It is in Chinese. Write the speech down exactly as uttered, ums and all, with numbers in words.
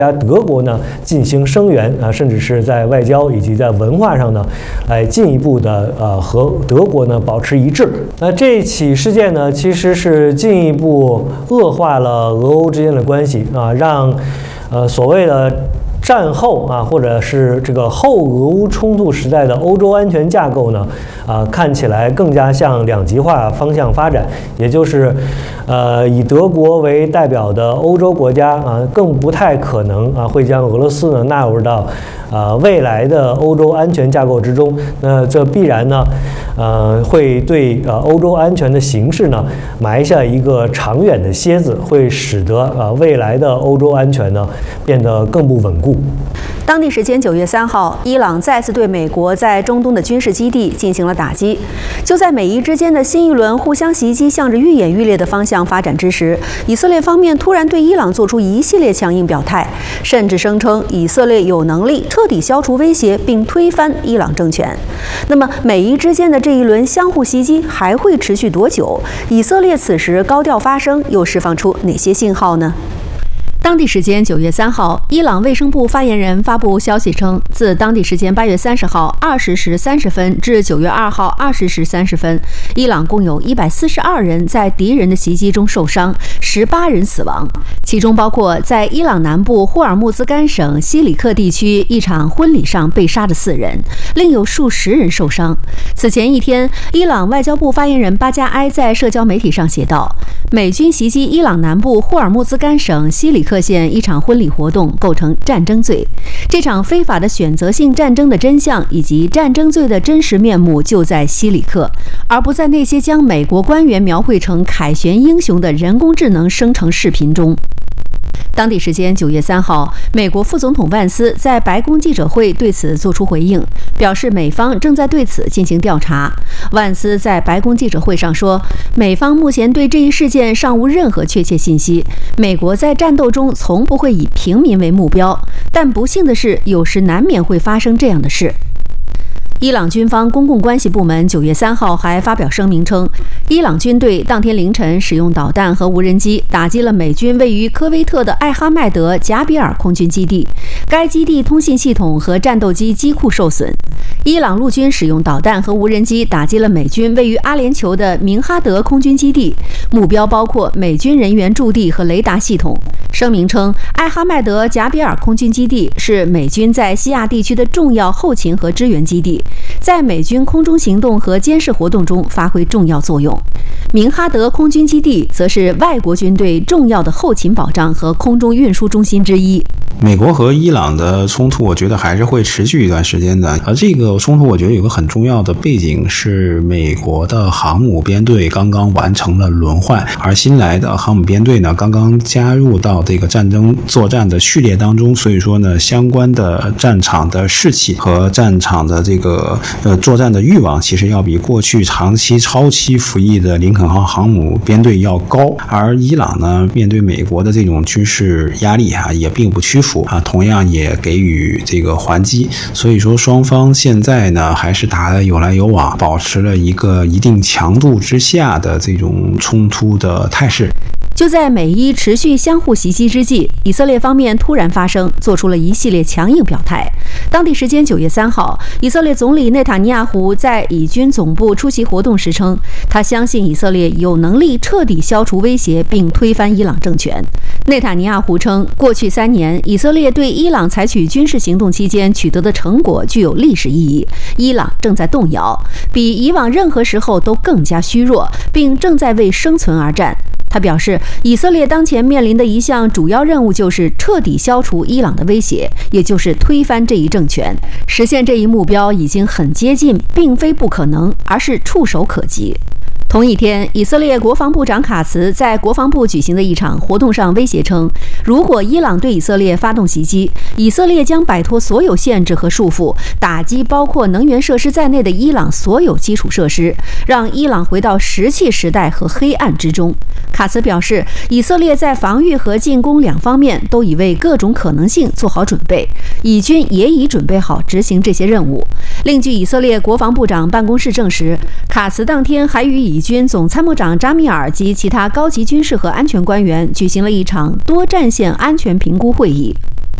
德国呢进行声援啊，甚至是在外交以及在文化上呢，来进一步的呃和德国呢保持一致。那这起事件呢，其实是进一步恶化了俄欧之间的关系啊，让呃所谓的战后啊，或者是这个后俄乌冲突时代的欧洲安全架构呢，啊，看起来更加向两极化方向发展，也就是，呃，以德国为代表的欧洲国家啊，更不太可能啊会将俄罗斯呢纳入到啊未来的欧洲安全架构之中。那这必然呢，呃，会对呃欧洲安全的形势呢埋下一个长远的楔子，会使得啊未来的欧洲安全呢变得更不稳固。 当地时间九月三号，伊朗再次对美国在中东的军事基地进行了打击。就在美伊之间的新一轮互相袭击向着愈演愈烈的方向发展之时，以色列方面突然对伊朗做出一系列强硬表态，甚至声称以色列有能力彻底消除威胁并推翻伊朗政权。那么，美伊之间的这一轮相互袭击还会持续多久？以色列此时高调发声，又释放出哪些信号呢？当地时间九月三号，伊朗卫生部发言人发布消息称，自当地时间八月三十号二十时三十分至九月二号二十时三十分，伊朗共有一百四十二人在敌人的袭击中受伤，十八人死亡，其中包括在伊朗南部霍尔木兹干省西里克地区一场婚礼上被杀的四人，另有数十人受伤。此前一天，伊朗外交部发言人巴加埃在社交媒体上写道，美军袭击伊朗南部霍尔木兹干省西里克克县一场婚礼活动构成战争罪，这场非法的选择性战争的真相以及战争罪的真实面目就在西里克，而不在那些将美国官员描绘成凯旋英雄的人工智能生成视频中。当地时间九月三号，美国副总统万斯在白宫记者会对此作出回应，表示美方正在对此进行调查。万斯在白宫记者会上说，美方目前对这一事件尚无任何确切信息，美国在战斗中从不会以平民为目标，但不幸的是，有时难免会发生这样的事。伊朗军方公共关系部门九月三号还发表声明称，伊朗军队当天凌晨使用导弹和无人机打击了美军位于科威特的艾哈迈德贾比尔空军基地，该基地通信系统和战斗机机库受损。伊朗陆军使用导弹和无人机打击了美军位于阿联酋的明哈德空军基地，目标包括美军人员驻地和雷达系统。声明称，艾哈迈德贾比尔空军基地是美军在西亚地区的重要后勤和支援基地，在美军空中行动和监视活动中发挥重要作用。明哈德空军基地则是外国军队重要的后勤保障和空中运输中心之一。 美国和伊朗的冲突，我觉得还是会持续一段时间的。而这个冲突，我觉得有个很重要的背景是，美国的航母编队刚刚完成了轮换，而新来的航母编队呢，刚刚加入到这个战争作战的序列当中，所以说呢，相关的战场的士气和战场的这个呃作战的欲望，其实要比过去长期超期服役的林肯号航母编队要高。而伊朗呢，面对美国的这种军事压力啊，也并不屈服。啊，同样也给予这个还击，所以说双方现在呢还是打得有来有往，保持了一个一定强度之下的这种冲突的态势。 就在美伊持续相互袭击之际，以色列方面突然发声，做出了一系列强硬表态。当地时间九月三号，以色列总理内塔尼亚胡在以军总部出席活动时称，他相信以色列有能力彻底消除威胁并推翻伊朗政权。内塔尼亚胡称，过去三年，以色列对伊朗采取军事行动期间取得的成果具有历史意义，伊朗正在动摇，比以往任何时候都更加虚弱，并正在为生存而战。他表示，以色列当前面临的一项主要任务就是彻底消除伊朗的威胁，也就是推翻这一政权。实现这一目标已经很接近，并非不可能，而是触手可及。同一天，以色列国防部长卡茨在国防部举行的一场活动上威胁称，如果伊朗对以色列发动袭击，以色列将摆脱所有限制和束缚，打击包括能源设施在内的伊朗所有基础设施，让伊朗回到石器时代和黑暗之中。卡茨表示，以色列在防御和进攻两方面都已为各种可能性做好准备，以军也已准备好执行这些任务。另据以色列国防部长办公室证实，卡茨当天还与以军总参谋长扎米尔及其他高级军事和安全官员举行了一场多战线安全评估会议。